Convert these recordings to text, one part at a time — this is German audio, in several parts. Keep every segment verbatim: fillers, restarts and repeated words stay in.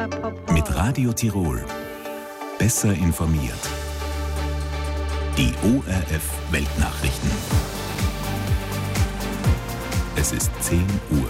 Mit Radio Tirol. Besser informiert. Die O R F Weltnachrichten. Es ist zehn Uhr.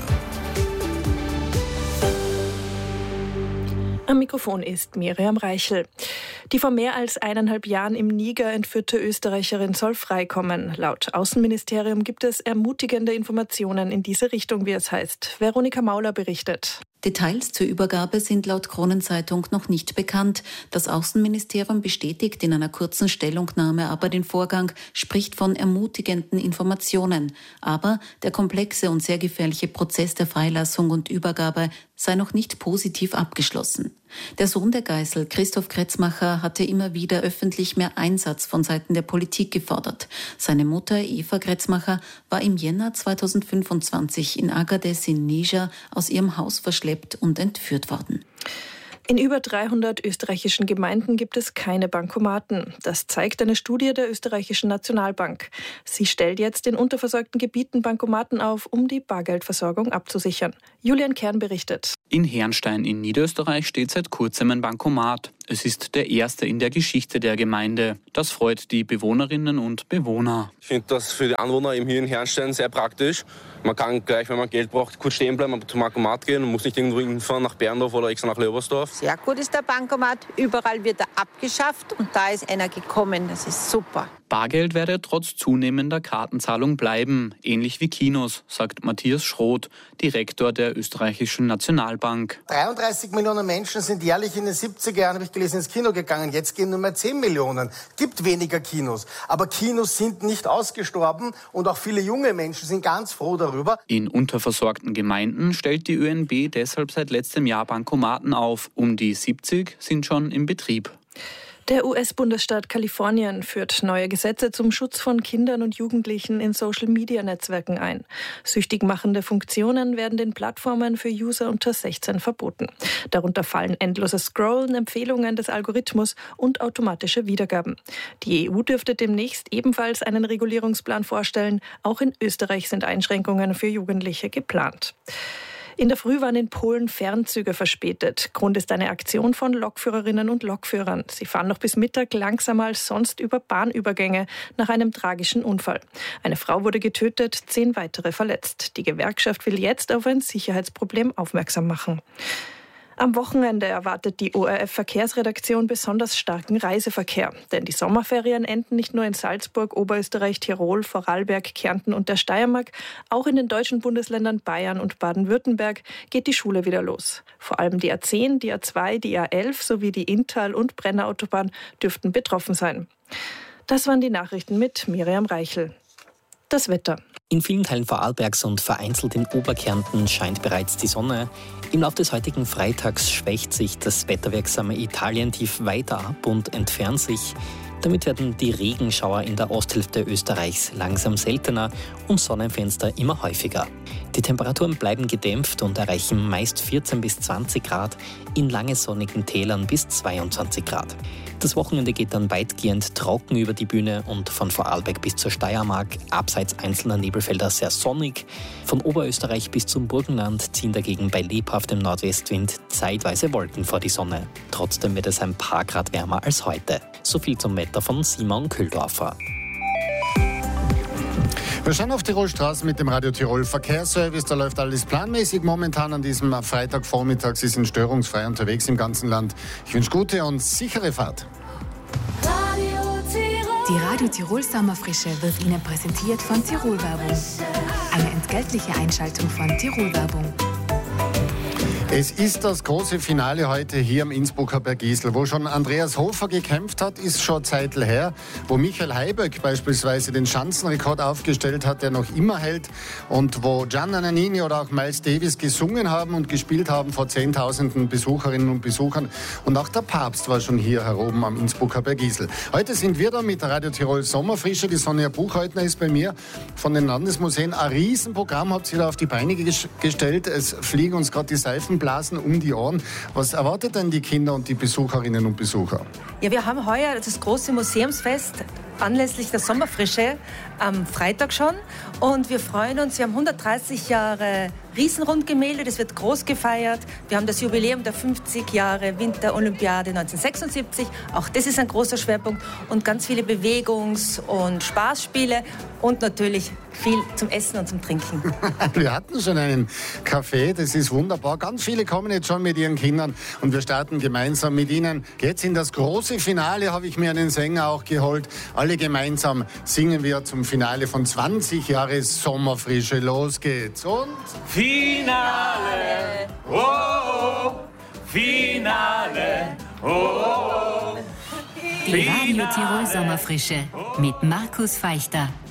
Am Mikrofon ist Miriam Reichel. Die vor mehr als eineinhalb Jahren im Niger entführte Österreicherin soll freikommen. Laut Außenministerium gibt es ermutigende Informationen in diese Richtung, wie es heißt. Veronika Mauler berichtet. Details zur Übergabe sind laut Kronenzeitung noch nicht bekannt. Das Außenministerium bestätigt in einer kurzen Stellungnahme aber den Vorgang, spricht von ermutigenden Informationen. Aber der komplexe und sehr gefährliche Prozess der Freilassung und Übergabe sei noch nicht positiv abgeschlossen. Der Sohn der Geißel, Christoph Kretzmacher, hatte immer wieder öffentlich mehr Einsatz von Seiten der Politik gefordert. Seine Mutter, Eva Kretzmacher, war im Jänner zweitausendfünfundzwanzig in Agadez in Niger aus ihrem Haus verschleppt und entführt worden. In über dreihundert österreichischen Gemeinden gibt es keine Bankomaten. Das zeigt eine Studie der österreichischen Nationalbank. Sie stellt jetzt in unterversorgten Gebieten Bankomaten auf, um die Bargeldversorgung abzusichern. Julian Kern berichtet. In Herrnstein in Niederösterreich steht seit kurzem ein Bankomat. Es ist der erste in der Geschichte der Gemeinde. Das freut die Bewohnerinnen und Bewohner. Ich finde das für die Anwohner eben hier in Herrnstein sehr praktisch. Man kann gleich, wenn man Geld braucht, kurz stehen bleiben, zum Bankomat gehen und muss nicht irgendwo hinfahren nach Berndorf oder extra nach Leobersdorf. Sehr gut ist der Bankomat. Überall wird er abgeschafft und da ist einer gekommen. Das ist super. Bargeld werde trotz zunehmender Kartenzahlung bleiben, ähnlich wie Kinos, sagt Matthias Schroth, Direktor der österreichischen Nationalbank. dreiunddreißig Millionen Menschen sind jährlich in den siebziger Jahren, habe ich gelesen, ins Kino gegangen. Jetzt gehen nur mehr zehn Millionen. Gibt weniger Kinos. Aber Kinos sind nicht ausgestorben und auch viele junge Menschen sind ganz froh darüber. In unterversorgten Gemeinden stellt die Ö N B deshalb seit letztem Jahr Bankomaten auf. Um die siebzig sind schon im Betrieb. Der U S-Bundesstaat Kalifornien führt neue Gesetze zum Schutz von Kindern und Jugendlichen in Social-Media-Netzwerken ein. Süchtig machende Funktionen werden den Plattformen für User unter sechzehn verboten. Darunter fallen endloses Scrollen, Empfehlungen des Algorithmus und automatische Wiedergaben. Die E U dürfte demnächst ebenfalls einen Regulierungsplan vorstellen. Auch in Österreich sind Einschränkungen für Jugendliche geplant. In der Früh waren in Polen Fernzüge verspätet. Grund ist eine Aktion von Lokführerinnen und Lokführern. Sie fahren noch bis Mittag langsamer als sonst über Bahnübergänge nach einem tragischen Unfall. Eine Frau wurde getötet, zehn weitere verletzt. Die Gewerkschaft will jetzt auf ein Sicherheitsproblem aufmerksam machen. Am Wochenende erwartet die O R F-Verkehrsredaktion besonders starken Reiseverkehr. Denn die Sommerferien enden nicht nur in Salzburg, Oberösterreich, Tirol, Vorarlberg, Kärnten und der Steiermark. Auch in den deutschen Bundesländern Bayern und Baden-Württemberg geht die Schule wieder los. Vor allem die A zehn, die A zwei, die A elf sowie die Inntal- und Brennerautobahn dürften betroffen sein. Das waren die Nachrichten mit Miriam Reichel. Das Wetter. In vielen Teilen Vorarlbergs und vereinzelt in Oberkärnten scheint bereits die Sonne. Im Laufe des heutigen Freitags schwächt sich das wetterwirksame Italientief weiter ab und entfernt sich. Damit werden die Regenschauer in der Osthälfte Österreichs langsam seltener und Sonnenfenster immer häufiger. Die Temperaturen bleiben gedämpft und erreichen meist vierzehn bis zwanzig Grad, in lange sonnigen Tälern bis zweiundzwanzig Grad. Das Wochenende geht dann weitgehend trocken über die Bühne und von Vorarlberg bis zur Steiermark, abseits einzelner Nebelfelder sehr sonnig. Von Oberösterreich bis zum Burgenland ziehen dagegen bei lebhaftem Nordwestwind zeitweise Wolken vor die Sonne. Trotzdem wird es ein paar Grad wärmer als heute. So viel zum Wetter von Simon Köhldorfer. Wir schauen auf Tirolstraßen mit dem Radio Tirol Verkehrsservice. Da läuft alles planmäßig momentan an diesem Freitagvormittag. Sie sind störungsfrei unterwegs im ganzen Land. Ich wünsche gute und sichere Fahrt. Die Radio Tirol Sommerfrische wird Ihnen präsentiert von Tirol Werbung. Eine entgeltliche Einschaltung von Tirol Werbung. Es ist das große Finale heute hier am Innsbrucker Bergisel. Wo schon Andreas Hofer gekämpft hat, ist schon Zeitl her. Wo Michael Heiböck beispielsweise den Schanzenrekord aufgestellt hat, der noch immer hält. Und wo Gianna Nannini oder auch Miles Davis gesungen haben und gespielt haben vor Zehntausenden Besucherinnen und Besuchern. Und auch der Papst war schon hier heroben am Innsbrucker Bergisel. Heute sind wir da mit der Radio Tirol Sommerfrische. Die Sonja Buchheutner ist bei mir von den Landesmuseen. Ein Riesenprogramm habt ihr da auf die Beine gestellt. Es fliegen uns gerade die Seifenblasen um die Ohren. Was erwartet denn die Kinder und die Besucherinnen und Besucher? Ja, wir haben heuer das große Museumsfest anlässlich der Sommerfrische am Freitag schon. Und wir freuen uns, wir haben hundertdreißig Jahre Riesenrundgemälde, das wird groß gefeiert. Wir haben das Jubiläum der fünfzig Jahre Winterolympiade neunzehnhundertsechsundsiebzig. Auch das ist ein großer Schwerpunkt. Und ganz viele Bewegungs- und Spaßspiele. Und natürlich viel zum Essen und zum Trinken. Wir hatten schon einen Café, das ist wunderbar. Ganz viele kommen jetzt schon mit ihren Kindern und wir starten gemeinsam mit ihnen. Jetzt in das große Finale habe ich mir einen Sänger auch geholt. Alle gemeinsam singen wir zum Finale von zwanzig Jahre Sommerfrische. Los geht's und... Finale, oh, oh, Finale, oh, oh. Die Radio Tirol Sommerfrische mit Markus Feichter.